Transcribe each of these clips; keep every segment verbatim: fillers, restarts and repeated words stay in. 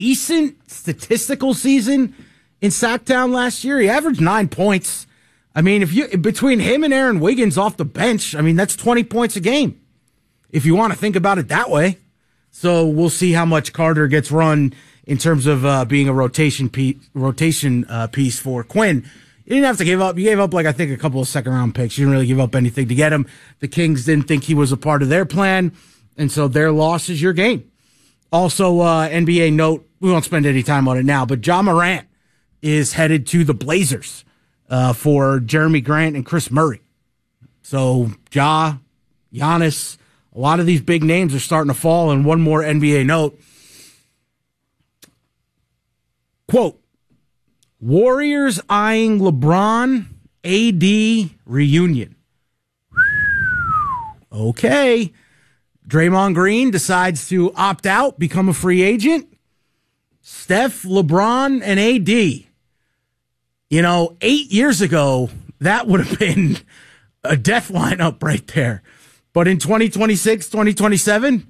decent statistical season in Sacktown last year. He averaged nine points. I mean, if you between him and Aaron Wiggins off the bench, I mean, that's twenty points a game, if you want to think about it that way. So we'll see how much Carter gets run in terms of uh, being a rotation piece, rotation uh, piece for Quinn. You didn't have to give up. You gave up, like, I think, a couple of second-round picks. You didn't really give up anything to get him. The Kings didn't think he was a part of their plan, and so their loss is your gain. Also, uh, N B A note, we won't spend any time on it now, but Ja Morant is headed to the Blazers uh, for Jeremy Grant and Chris Murray. So Ja, Giannis, a lot of these big names are starting to fall. And one more N B A note. Quote, Warriors eyeing LeBron A D reunion. Okay. Draymond Green decides to opt out, become a free agent. Steph, LeBron, and A D. You know, eight years ago, that would have been a death lineup right there. But in twenty twenty-six, twenty twenty-seven,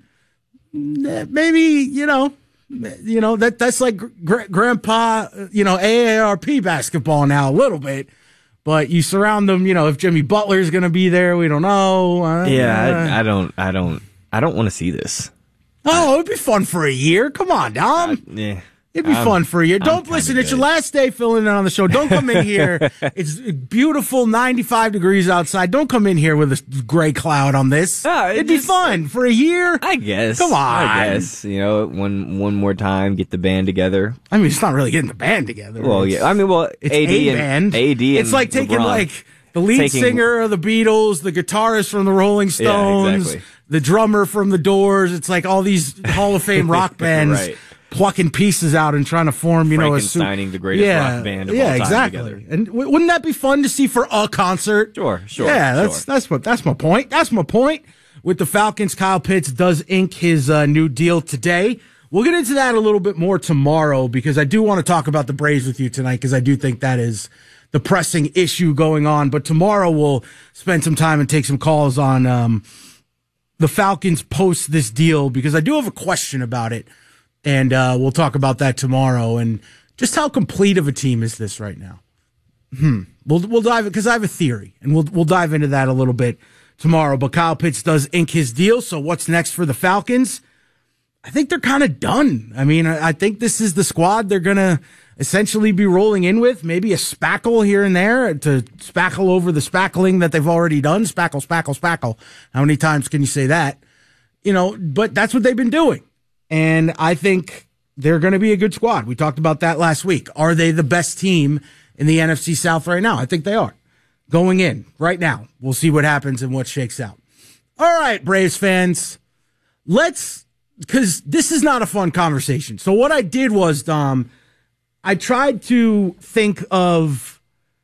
maybe, you know, you know that that's like gr- grandpa, you know, A A R P basketball now a little bit. But you surround them, you know, if Jimmy Butler's going to be there, we don't know. Uh, yeah, I, I don't, I don't, I don't want to see this. Oh, it'd be fun for a year. Come on, Dom. Uh, yeah. It'd be I'm, fun for you. Don't listen. It's your last day filling in on the show. Don't come in here. It's beautiful, ninety-five degrees outside. Don't come in here with a gray cloud on this. No, It'd just, be fun for a year. I guess. Come on. I guess. You know, one one more time, get the band together. I mean, it's not really getting the band together. Well, it's, yeah. I mean, well, it's A D a and band. A D and It's like taking LeBron. like the lead Taking, singer of the Beatles, the guitarist from the Rolling Stones, yeah, exactly. the drummer from the Doors. It's like all these Hall of Fame rock bands. Right. Plucking pieces out and trying to form, you know, a super, Frankensteining the greatest yeah, rock band of yeah, all time exactly. together. And w- wouldn't that be fun to see for a concert? Sure, sure. Yeah, that's sure. that's what that's my point. That's my point. With the Falcons, Kyle Pitts does ink his uh, new deal today. We'll get into that a little bit more tomorrow because I do want to talk about the Braves with you tonight because I do think that is the pressing issue going on. But tomorrow we'll spend some time and take some calls on um, the Falcons post this deal because I do have a question about it. And uh, we'll talk about that tomorrow. And just how complete of a team is this right now? Hmm. We'll we'll dive because I have a theory, and we'll we'll dive into that a little bit tomorrow. But Kyle Pitts does ink his deal. So what's next for the Falcons? I think they're kind of done. I mean, I, I think this is the squad they're gonna essentially be rolling in with. Maybe a spackle here and there to spackle over the spackling that they've already done. Spackle, spackle, spackle. How many times can you say that? You know, but that's what they've been doing. And I think they're going to be a good squad. We talked about that last week. Are they the best team in the N F C South right now? I think they are. Going in right now. We'll see what happens and what shakes out. All right, Braves fans. Let's, because this is not a fun conversation. So what I did was, Dom, I tried to think of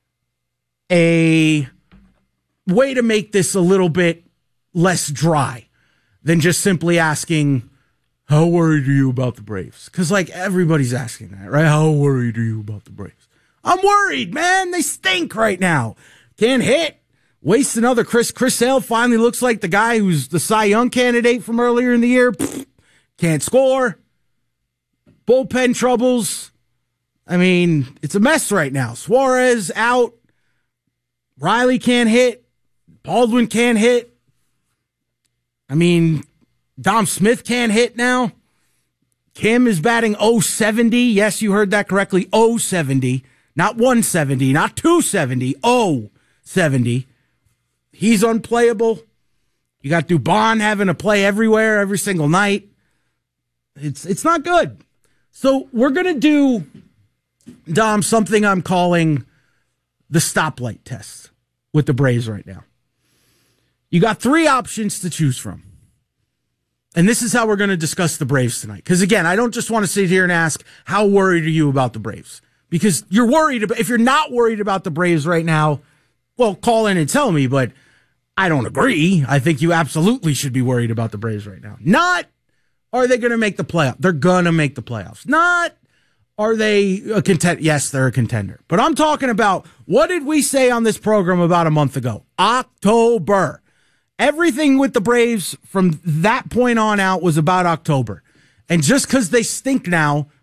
a way to make this a little bit less dry than just simply asking, how worried are you about the Braves? Because, like, everybody's asking that, right? How worried are you about the Braves? I'm worried, man. They stink right now. Can't hit. Waste another Chris. Chris Sale finally looks like the guy who's the Cy Young candidate from earlier in the year. Pfft, can't score. Bullpen troubles. I mean, it's a mess right now. Suarez out. Riley can't hit. Baldwin can't hit. I mean, Dom Smith can't hit now. Kim is batting oh seventy. Yes, you heard that correctly. oh seventy. Not one seventy, not two seventy. oh seventy. He's unplayable. You got Dubon having to play everywhere, every single night. It's it's not good. So we're going to do, Dom, something I'm calling the stoplight test with the Braves right now. You got three options to choose from. And this is how we're going to discuss the Braves tonight. Because, again, I don't just want to sit here and ask, how worried are you about the Braves? Because you're worried about, if you're not worried about the Braves right now, well, call in and tell me, but I don't agree. I think you absolutely should be worried about the Braves right now. Not, are they going to make the playoffs? They're going to make the playoffs. Not, are they a contender? Yes, they're a contender. But I'm talking about, what did we say on this program about a month ago? October. Everything with the Braves from that point on out was about October. And just because they stink now